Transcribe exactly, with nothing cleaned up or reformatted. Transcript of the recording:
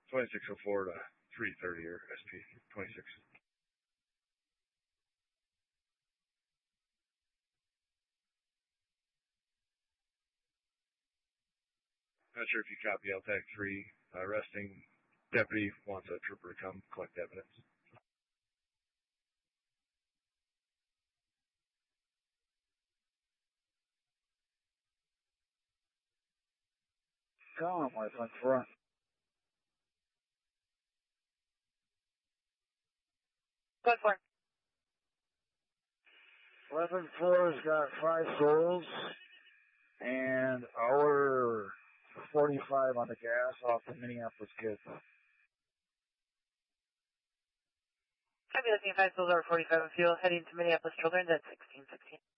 twenty-six oh four to three thirty or S P twenty-six. Not sure if you copy L TAC three. Uh, arresting deputy wants a trooper to come collect evidence. Come on, my front front. Go for it. eleven four's got five souls and hour forty-five on the gas off the Minneapolis kids. I'll be looking at five souls over forty-five on fuel, heading to Minneapolis Children's at sixteen sixteen.